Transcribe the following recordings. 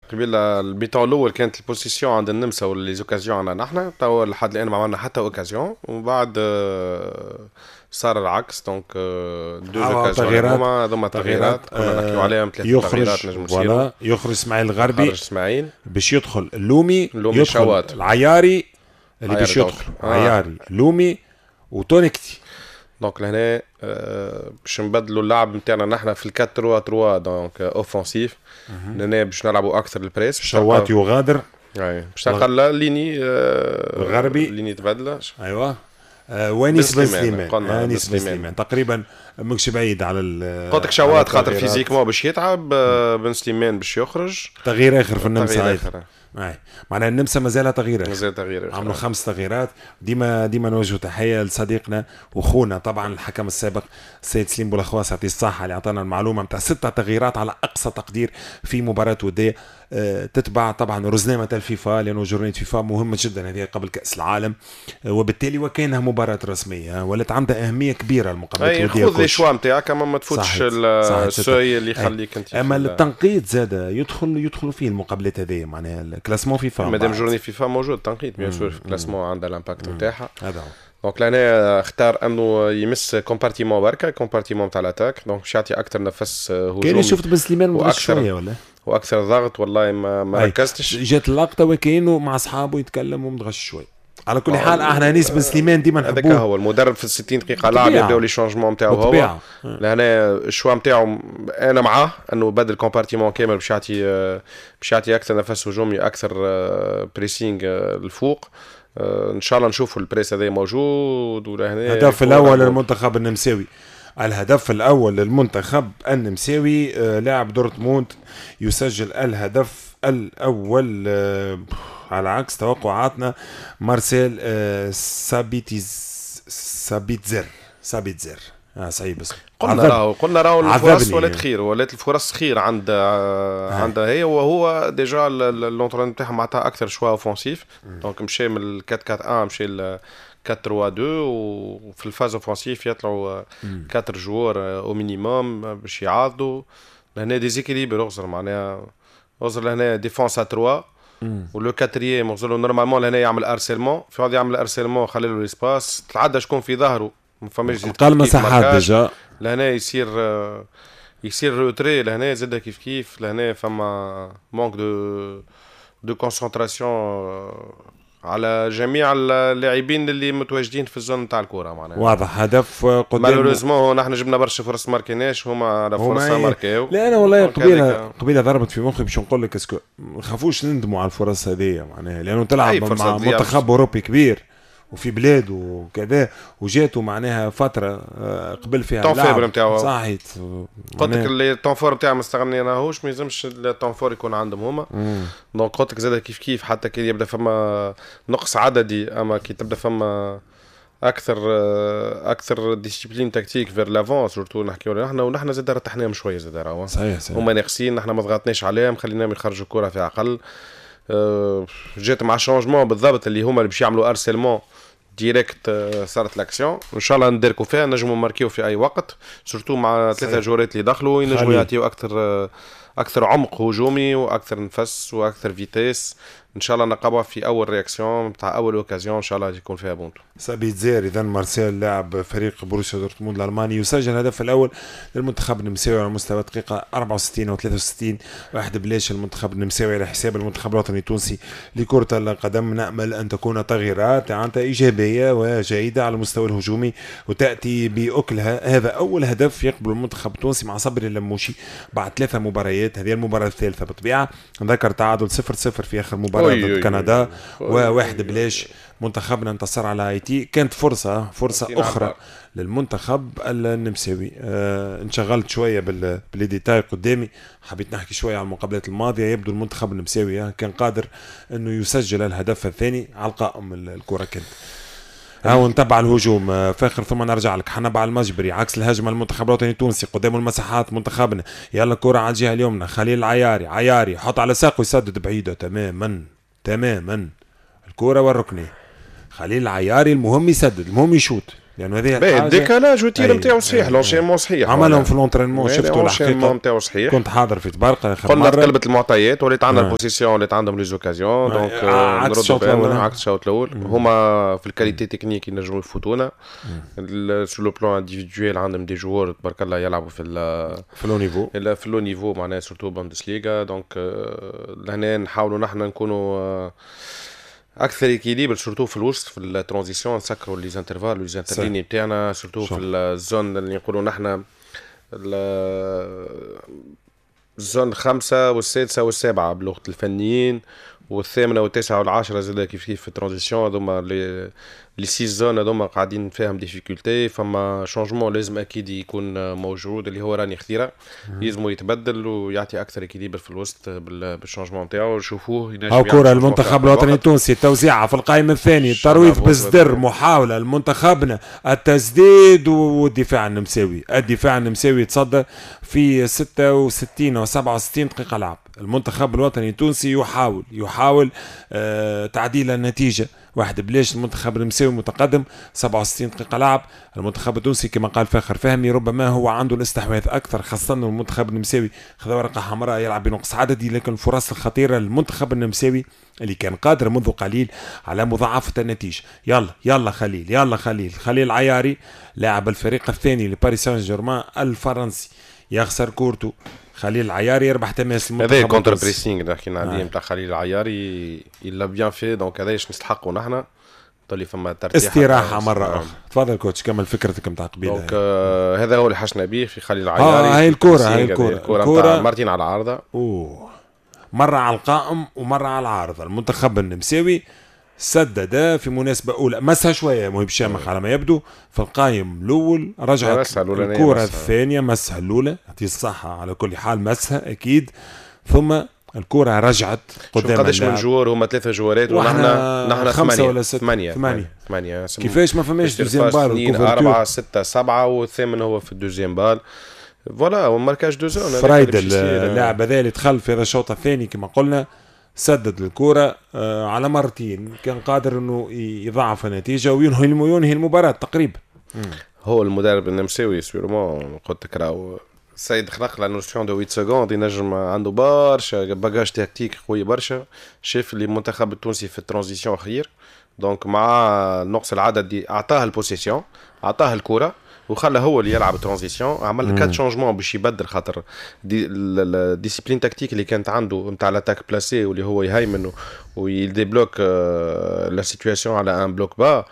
قبل البيتون الاول كانت البوزيسيون عند النمسا والليزوكازيون عندنا نحن، تو لحد الان ما عملنا حتى اوكازيون، ومن بعد صار العكس. دونك دو اوكازيون هذوما تغييرات كنا نحكيو عليهم، 3 تغييرات نجم يصيروا. يخرج اسماعيل الغربي باش يدخل اللومي يدخل شوات. العياري اللي باش يدخل عياري لومي وتونيكتي. دونك لهنا باش نبدلوا اللعب نتاعنا نحن في ال 4-3-3 دونك اوفنسيف. لهنا باش نلعبوا اكثر البريس. شوات يغادر باش تلقى ليني الغربي ليني تبدله. ايوه وانيس بن سليمان تقريبا ماكش بعيد على قلت لك شوات خاطر فيزيكمون باش يتعب. بن سليمان باش يخرج. تغيير اخر في النمسا معناها النمسا مازال تغيير عملوا 5 تغييرات. ديما نوجه تحيه لصديقنا واخونا طبعا الحكم السابق السيد سليم بولخواس يعطيه الصحه اللي اعطانا المعلومه نتاع 6 تغييرات على اقصى تقدير في مباراه وديه. تتبع طبعا رزنامه الفيفا لانه جورنيه فيفا مهمه جدا هذه قبل كاس العالم، وبالتالي وكانها مباراه رسميه ولات عندها اهميه كبيره المقابلات الوديه. خذ الشوا نتاعك اما ما تفوتش السوي اللي يخليك انت. اما التنقيط زاد يدخلوا فيه المقابلات هذه معناها الكلاسمون فيفا مادام جورني فيفا موجود التنقيط بيان سور في الكلاسمون عندها الامباكت نتاعها. هذا هو. دونك لهنا اختار انه يمس كومبارتيمون بركه كومبارتيمون تاع الاتاك. دونك باش يعطي اكثر نفس هجومي. كاين شفت بن سليمان مدرس شويه ولا واكثر ضغط. والله ما ركزتش. جات اللقطه وكانه مع اصحابه يتكلم ومدغش شوي. على كل حال احنا نيس بن سليمان ديما نحبوه. هذاك هو المدرب في 60 دقيقه لاعب يبداو لي شونجمون نتاعو هو. لهنا الشوا نتاعو انا معاه انه بدل كومبارتيمون كامل باش يعطي اكثر نفس هجومي اكثر بريسينغ الفوق. ان شاء الله نشوفوا البريس هذا موجود. ولهنا الهدف الاول للمنتخب النمساوي. الهدف الأول للمنتخب النمساوي لاعب دورتموند يسجل الهدف الأول على عكس توقعاتنا. مارسيل سابيتزر صحيح بس قلنا راهو الفرص ولات خير ولات الفرص خير عندها هي. وهو ديجا اللونترون نتاعها معناتها اكثر شويه اوفنسيف. دونك مشى من ال 4-4-1 مشى ل 4-3-2 وفي الفاز اوفنسيف يطلعوا 4 جوار او مينيموم باش يعاضوا. لهنا ديزيكيليبر اغزر معناها اغزر لهنا ديفونس ا 3 ولو كاترييم اغزر نورمالمون لهنا يعمل ارسيلمون في هذا يعمل ارسيلمون خلي له ليسباس تعدى شكون في ظهره ما فماش قال مساحات ديجا. لهنا يصير روتري. لهنا زاد كيف لهنا فما مونك دو كونسنتراسيون على جميع اللاعبين اللي متواجدين في الزون تاع الكره معناها. واضح هدف قدام. مالوريزمون نحن جبنا برشا فرص ماركيناش هما على فرصه ماركيو. لا انا والله قبيله ضربت في مخي باش نقول لك اسكو ما نخافوش نندموا على الفرص هذه معناها لانه تلعب مع منتخب اوروبي كبير وفي بلاد وكذا وجاتوا معناها فتره قبل فيها التونفور نتاعو صحيت. قلت لك اللي التونفور نتاعو ما استغنيناهوش ما يلزمش التونفور يكون عندهم هما. دونك قلت لك زاد كيف حتى كي يبدا فما نقص عددي اما كي تبدا فما اكثر ديسيبلين تكتيك فير لافون سورتو نحكيو نحن ونحن زاد رتحناهم شويه زاد راهو صحيح هما ناقصين. نحن ما ضغطناش عليهم خليناهم يخرجوا الكره في عقل. جات مع شونجمون بالضبط اللي هما اللي باش يعملوا ارسيلمون ديريكت. صارت لاكسيون ان شاء الله نديركو فيها نجموا نماركيو في اي وقت سورتو مع 3 جورات اللي دخلوا ينجموا يعطيو اكثر عمق هجومي واكثر نفس واكثر فيتيس. ان شاء الله نقابوا في اول رياكسيون تاع اول اوكازيون ان شاء الله يكون فيها بونتو. سابيتزير اذا مارسيل لاعب فريق بروسيا دورتموند الالماني يسجل الهدف الاول للمنتخب النمساوي على مستوى دقيقه 64 و 63 واحد بلاش المنتخب النمساوي على حساب المنتخب الوطني التونسي لكره القدم. نامل ان تكون تغييرات ايجابيه وجيده على المستوى الهجومي وتاتي باكلها. هذا اول هدف يقبل المنتخب التونسي مع صبري اللموشي بعد 3 مباريات. هذه المباراه الثالثه بالطبيعه. نذكر تعادل 0-0 في اخر مباراه ضد كندا وواحد بلاش. منتخبنا انتصر على هايتي. كانت فرصة أخرى للمنتخب النمساوي. انشغلت شوية بالديتاي قدامي حبيت نحكي شوية على المقابلات الماضية. يبدو المنتخب النمساوي كان قادر أنه يسجل الهدف الثاني على القائم الكرة كانت ونتبع الهجوم فاخر ثم نرجع لك. حنبع المجبري عكس الهجمة المنتخب الوطني التونسي قدام المساحات منتخبنا. يلا كرة على الجهة اليمنى. خليل العياري حط على ساقه يسدد بعيدة تماما الكرة والركنية. خليل العياري المهم يسدد المهم يشوت لانه هذه الحاجه الديكالاج والتير نتاعو صحيح، لونشيمون صحيح عملهم في لونترينمون، شفتوا الحقيقه نتاعو صحيح. كنت حاضر في تبارقه قلنا قلبت المعطيات، وليت عندنا البوزيسيون، وليت عندهم لي زوكازيون، دونك عكس الشوط الاول. عكس الشوط الاول هما في الكاليتي تكنيك ينجموا يفوتونا. سو لو بلان انديفيدويل عندهم دي جوار تبارك الله يلعبوا في لو نيفو، في لو نيفو معناها سورتو بوندسليغا. دونك لهنا نحاولوا نحن نكونوا اكثر اكيليبر سورتو في الوسط في الترانزيسيون، نسكروا لي زانترفال ولي زانترليني بتاعنا سورتو في الزون اللي نقولوا نحن الزون 5 والسادسة والسابعة بلغة الفنيين، والثامنة والتاسعة والعاشرة زاد كيف في الترانزيسيون. هذوما لي 6 زون هذوما قاعدين فيهم ديفيكولتي، فما شونجمون لازم اكيد يكون موجود اللي هو راني خطيرة، لازم يتبدل ويعطي اكثر اكيليبر في الوسط بالشونجمون نتاعو. نشوفوه او كرة المنتخب الوطني التونسي، توزيعها في القائم الثاني، ترويض بصدر، محاولة لمنتخبنا التسديد والدفاع النمساوي. الدفاع النمساوي تصدى في 66 و 67 دقيقة لعب. المنتخب الوطني التونسي يحاول تعديل النتيجة واحد بلاش. المنتخب النمساوي متقدم 67 دقيقة لعب. المنتخب التونسي كما قال فاخر فهمي ربما هو عنده الاستحواذ أكثر، خاصة المنتخب النمساوي خذ ورقة حمراء يلعب بنقص عددي، لكن الفرص الخطيرة للمنتخب النمساوي اللي كان قادر منذ قليل على مضاعفة النتيجة. يلا خليل العياري لاعب الفريق الثاني لباريس سان جيرمان الفرنسي يخسر كورته. خليل العياري يربح تماس المنتخب. هذا كونتر بريسينغ اللي حكينا عليه نتاع خليل العياري، إلا بيان في. دونك هذا ايش نستحقوا نحن، طلي فما ترتيح استراحه مره اخرى. تفضل كوتش كمل فكرتك نتاع قبيله. دونك هذا هو اللي حشنا به في خليل العياري. هاي الكره نتاع مارتين على العارضه، مره على القائم ومره على العارضه. المنتخب النمساوي سدد في مناسبة أولى، مسها شوية مهم شامخ على ما يبدو في القايم الأول، رجعت الكرة الثانية مسها الأولى، يعطيه الصحة على كل حال مسها أكيد، ثم الكرة رجعت قدام. قداش من جوار؟ هما 3 جوارات ونحن 5 ولا 6 8 كيفاش ما فماش دوزيام بال؟ 4 6 7 والثامن هو في الدوزيام بال. فوالا وماركاج دو زون. فرايد اللاعب هذا اللي دخل في هذا الشوط الثاني كما قلنا سدد الكرة على مرتين، كان قادر انه يضاعف النتيجة وينهي المباراة تقريبا. هو المدرب النمساوي سيرمون قلت تكراو سيد خلق لانه نوسيون دو 8 سكوند، ينجم عنده برشا باجاج تكتيك قوي برشا. شاف اللي المنتخب التونسي في الترانزيسيون خير، دونك مع نقص العدد دي اعطاه البوسيسيون، اعطاه الكرة وخلى هو اللي يلعب ترانزيسيون. عمل 4 شونجمون باش يبدل، خاطر الديسيبلين تكتيك اللي كانت عنده نتاع لاتاك بلاسي واللي هو يهيمن ويديبلوك لا سيتوياسيون على ان بلوك با.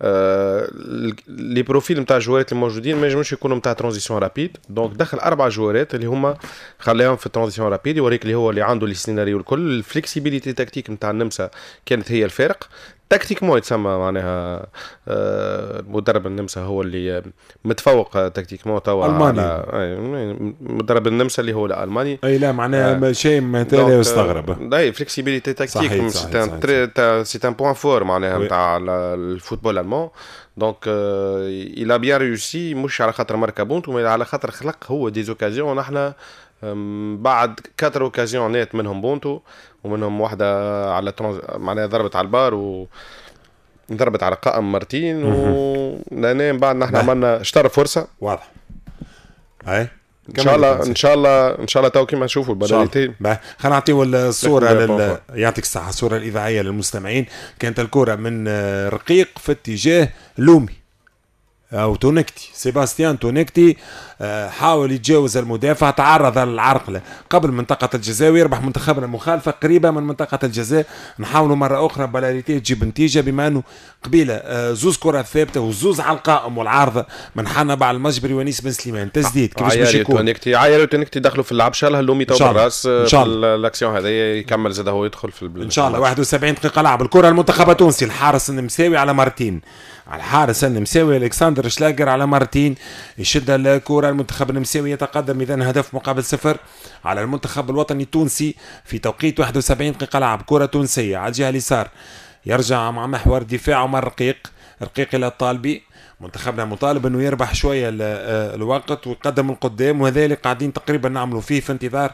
لي بروفيل نتاع الجوارات الموجودين ما ينجموش يكونوا نتاع ترانزيسيون رابيد، دونك دخل 4 جوارات اللي هما خلاهم في الترانزيسيون رابيد، يوريك اللي هو اللي عنده لي سيناريو الكل. الفليكسيبيليتي تكتيك نتاع النمسا كانت هي الفارق. تكتيك مو يتسمى معناها مدرب النمسا هو اللي متفوق تكتيك مو توا الماني. مدرب النمسا اللي هو الالماني. اي لا معناها شيء ما يستغرب. اي فليكسيبيليتي تكتيك سي ان بوين فور معناها نتاع الفوتبول الالمان. دونك il a bien réussi، مش على خاطر ماركا بونت ولا على خاطر خلق هو دي اوكازيون. نحن بعد 4 اوكازيونات منهم بونتو ومنهم واحدة على معناها ضربت على البار وضربت على قائم مارتين ولانين بعد نحن عملنا اشترى فرصة واضح. هاي ان شاء الله تو كيما نشوفوا البدايتين. خلينا نعطيو الصورة يعطيك الصحة، الصورة الإذاعية للمستمعين. كانت الكرة من رقيق في اتجاه لومي أو تونكتي، سيباستيان تونكتي حاول يتجاوز المدافع، تعرض للعرقلة قبل منطقة الجزاء ويربح منتخبنا مخالفة قريبة من منطقة الجزاء. نحاولوا مرة أخرى بلاريتي تجيب نتيجة، بما أنه قبيلة زوز كرة ثابتة وزوز على القائم والعارضة من حنبع على المجبري ونيس بن سليمان. تسديد كيفاش باش يكون؟ عياري تونكتي دخلوا في اللعب شالها اللومي تو بالراس في الاكسيون هذه يكمل زاد هو يدخل في إن شاء الله. 71 دقيقة لعب. الكرة المنتخب التونسي، الحارس النمساوي على مارتين، على الحارس النمساوي الكسندر شلاجر على مارتين، يشد الكرة. المنتخب النمساوي يتقدم إذن هدف مقابل 0 على المنتخب الوطني التونسي في توقيت 71 دقيقة لعب. كرة تونسية على الجهة اليسار، يرجع مع محور دفاع عمر رقيق إلى الطالبي. منتخبنا مطالب أنه يربح شوية الوقت ويقدم القدام، وهذا اللي قاعدين تقريبا نعملوا فيه في انتظار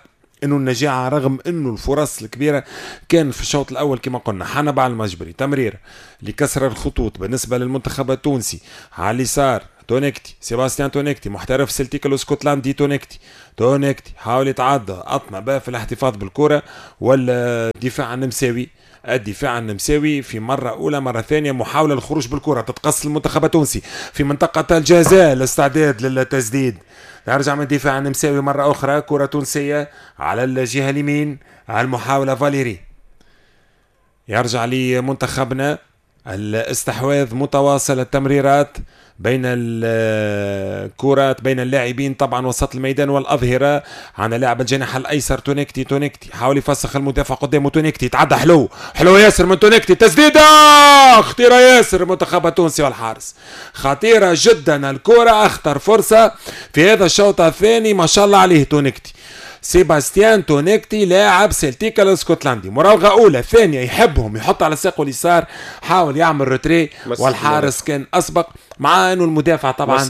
انه النجاعه رغم انه الفرص الكبيره كان في الشوط الاول كما قلنا. حنبع المجبري تمرير لكسر الخطوط بالنسبه للمنتخب التونسي على اليسار تونيكتي، سيباستيان تونيكتي محترف سلتيك الاسكتلندي. تونيكتي حاول يتعدى اطمع بقى في الاحتفاظ بالكره والدفاع النمساوي. الدفاع النمساوي في مرة أولى مرة ثانية محاولة للخروج بالكرة تتقص المنتخب التونسي في منطقة الجزاء الاستعداد للتسديد. يرجع من الدفاع النمساوي مرة أخرى كرة تونسية على الجهة اليمين على المحاولة فاليري. يرجع لمنتخبنا الاستحواذ متواصل التمريرات بين الكرات بين اللاعبين طبعا وسط الميدان والأظهرة. عن لاعب الجناح الأيسر تونيكتي حاول يفسخ المدافع قدامه. تونيكتي تعدى حلو ياسر من تونيكتي تسديدة خطيرة ياسر المنتخب التونسي والحارس خطيرة جدا. الكرة أخطر فرصة في هذا الشوط الثاني ما شاء الله عليه تونيكتي. سيباستيان تونيكتي لاعب سلتيك الاسكتلندي مراوغة أولى ثانية يحبهم يحط على ساقه اليسار حاول يعمل روتري والحارس كان أسبق مع أنه المدافع طبعا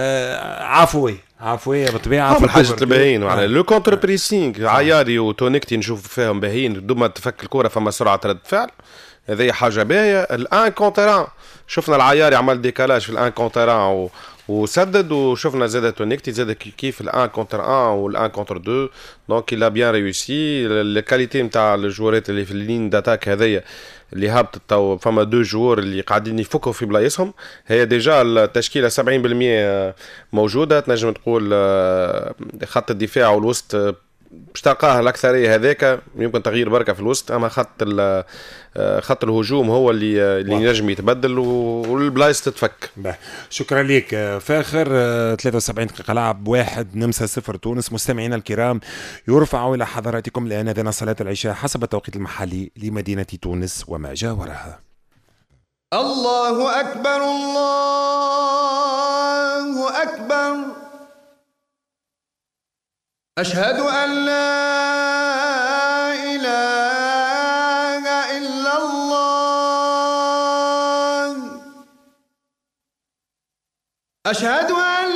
عفوية بطبيعة في الحاجة الباهين على لو كونتر بريسينغ عياري وتونيكتي نشوف فيهم باهين دوما تفك الكرة فما سرعة رد فعل هذه حاجة باهية. الان كونتران شفنا العياري عمل ديكالاج في الان كونتران وسدد وشفنا زاد تونيكتي زاد كيف الان كونتر 1 والان كونتر 2 دونك il a bien réussi. الكاليتي نتاع الجوارات اللي في اللين داتاك هذيا اللي هابطت تو فما دو جوار اللي قاعدين يفكوا في بلايصهم هي ديجا التشكيله 70% موجوده. تنجم تقول خط الدفاع والوسط باش تلقاه الاكثريه هذاك يمكن تغيير بركه في الوسط اما خط الهجوم هو اللي ينجم يتبدل والبلايص تتفك. شكرا لك فاخر. 73 دقيقه لعب 1 نمسا 0 تونس. مستمعينا الكرام يرفع الى حضراتكم الان اذان صلاه العشاء حسب التوقيت المحلي لمدينه تونس وما جاورها. الله اكبر الله اكبر أشهد أن لا إله إلا الله أشهد أن